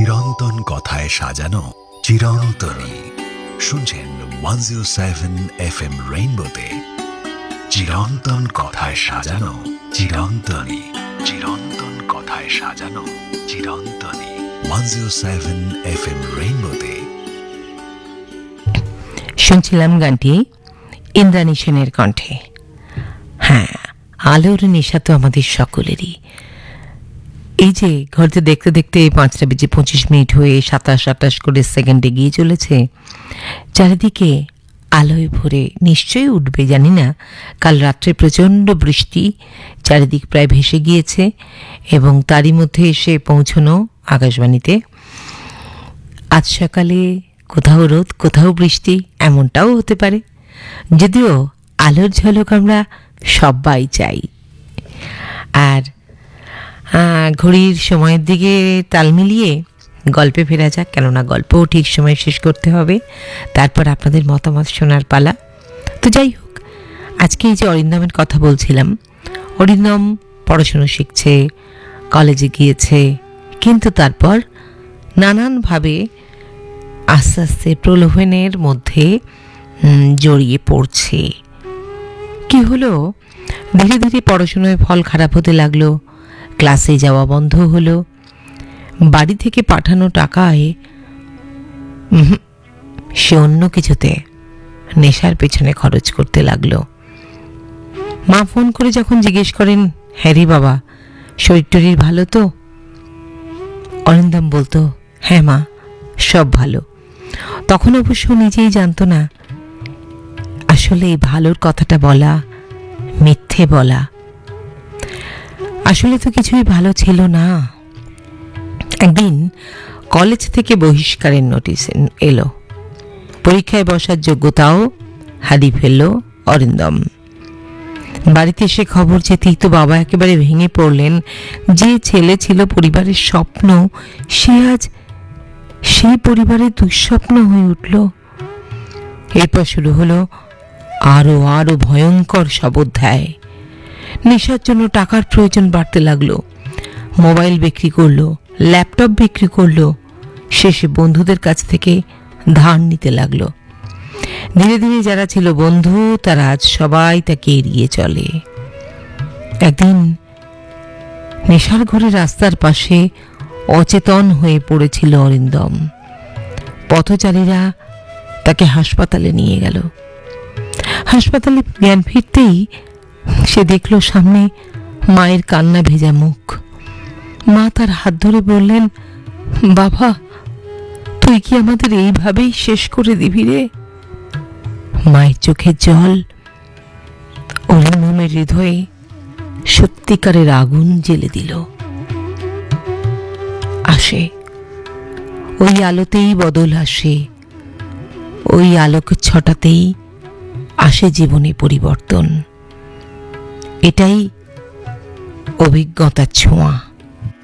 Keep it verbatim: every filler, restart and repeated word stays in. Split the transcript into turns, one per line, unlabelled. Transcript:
চিরন্তন কথায় সাজানো চিরন্তনী। শুনছেন one zero seven F M রেইনবোতে চিরন্তন কথায় সাজানো চিরন্তনী। চিরন্তন কথায় সাজানো চিরন্তনী। One zero seven F M রেইনবোতে
শুনছিলাম গানটি ইন্দ্রাণী সেনের কণ্ঠে। হ্যাঁ, আলোর নেশা তো আমাদের সকলেরই। এই যে ঘরতে দেখতে দেখতে পাঁচটা বেজে পঁচিশ মিনিট হয়ে সাতাশ আটাশ করে সেকেন্ড এগিয়ে চলেছে, চারিদিকে আলোয় ভরে নিশ্চয়ই উঠবে জানি না। কাল রাত্রে প্রচণ্ড বৃষ্টি, চারিদিক প্রায় ভেসে গিয়েছে এবং তারই মধ্যে এসে পৌঁছনো আকাশবাণীতে। আজ সকালে কোথাও রোদ কোথাও বৃষ্টি, এমনটাও হতে পারে, যদিও আলোর ঝলক আমরা সবাই চাই। আর ঘড়ির সময়ের দিকে তাল মিলিয়ে গল্পে ফেরা যাক, কেননা গল্পও ঠিক সময় শেষ করতে হবে, তারপর আপনাদের মতামত শোনার পালা। তো যাই হোক, আজকে এই যে অরিন্দমের কথা বলছিলাম, অরিন্দম পড়াশুনো শিখছে, কলেজে গিয়েছে, কিন্তু তারপর নানানভাবে আস্তে আস্তে প্রলোভনের মধ্যে জড়িয়ে পড়ছে। কি হলো, ধীরে ধীরে পড়াশোনায় ফল খারাপ হতে লাগলো, ক্লাসে যাওয়া বন্ধ হলো, বাড়ি থেকে পাঠানো টাকায় সে অন্য কিছুতে নেশার পেছনে খরচ করতে লাগলো। মা ফোন করে যখন জিজ্ঞেস করেন, হ্যাঁ রে বাবা, শরীর টরীর ভালো তো? অরিন্দম বলতো, হ্যাঁ মা, সব ভালো। তখন অবশ্য নিজেই জানতো না আসলে এই ভালোর কথাটা বলা মিথ্যে বলা। আসলে তো কিছুই ভালো ছিল না। একদিন কলেজ থেকে বহিষ্কারের নোটিশ এলো, পরীক্ষায় বসার যোগ্যতাও হারিয়ে ফেলল অরিন্দম। বাড়িতে এসে খবর যেতেই তো বাবা একেবারে ভেঙে পড়লেন। যে ছেলে ছিল পরিবারের স্বপ্ন, সে আজ সেই পরিবারের দুঃস্বপ্ন হয়ে উঠল। এরপর শুরু হলো আরো আরো ভয়ঙ্কর সব অধ্যায়। নেশার জন্য টাকার প্রয়োজন বাড়তে লাগলো, মোবাইল বিক্রি করলো, ল্যাপটপ বিক্রি করলো, শেষে বন্ধুদের কাছ থেকে ধার নিতে লাগলো। ধীরে ধীরে যারা ছিল বন্ধু, তারা আজ সবাই তাকে এড়িয়ে চলে। একদিন নেশার ঘরে রাস্তার পাশে অচেতন হয়ে পড়েছিল অরিন্দম। পথচারীরা তাকে হাসপাতালে নিয়ে গেল। হাসপাতালে জ্ঞান ফিরতেই সে দেখল সামনে মায়ের কান্না ভেজা মুখ। মা তার হাত ধরে বললেন, বাবা, তুই কি আমাদের এইভাবেই শেষ করে দিবি রে? মায়ের চোখের জল অরিন্দমের হৃদয়ে সত্যিকারের আগুন জ্বেলে দিল। আসে ওই আলোতেই বদল আসে, ওই আলোক ছটাতেই আসে জীবনে পরিবর্তন। এটাই অভিজ্ঞতার ছোঁয়া।